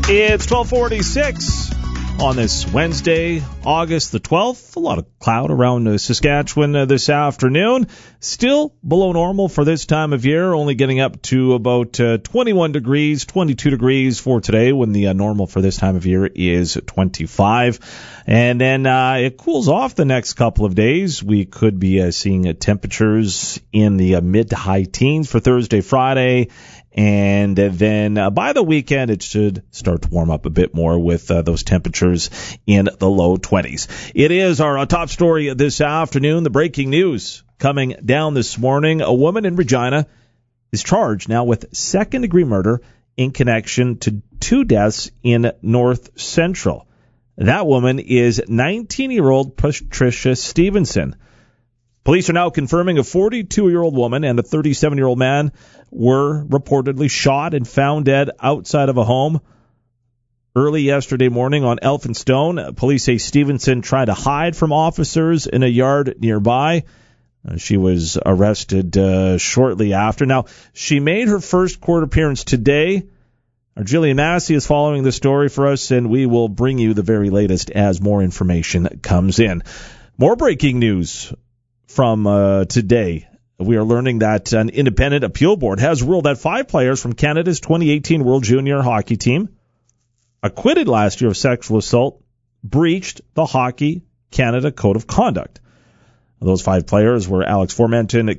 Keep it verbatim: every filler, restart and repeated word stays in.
It's twelve forty-six on this Wednesday, August the twelfth. A lot of cloud around uh, Saskatchewan uh, this afternoon. Still below normal for this time of year, only getting up to about uh, twenty-one degrees, twenty-two degrees for today, when the uh, normal for this time of year is twenty-five. And then uh, it cools off the next couple of days. We could be uh, seeing uh, temperatures in the uh, mid to high teens for Thursday, Friday. And then uh, by the weekend, it should start to warm up a bit more with uh, those temperatures in the low twenties. It is our uh, top story this afternoon. The breaking news coming down this morning. A woman in Regina is charged now with second-degree murder in connection to two deaths in North Central. That woman is nineteen-year-old Patricia Stevenson. Police are now confirming a forty-two-year-old woman and a thirty-seven-year-old man were reportedly shot and found dead outside of a home early yesterday morning on Elphinstone. Police say Stevenson tried to hide from officers in a yard nearby. Uh, she was arrested uh, shortly after. Now, she made her first court appearance today. Our Jillian Massey is following the story for us, and we will bring you the very latest as more information comes in. More breaking news from uh, today. We are learning that an independent appeal board has ruled that five players from Canada's twenty eighteen World Junior Hockey Team, acquitted last year of sexual assault, breached the Hockey Canada Code of Conduct. Those five players were Alex Formenton,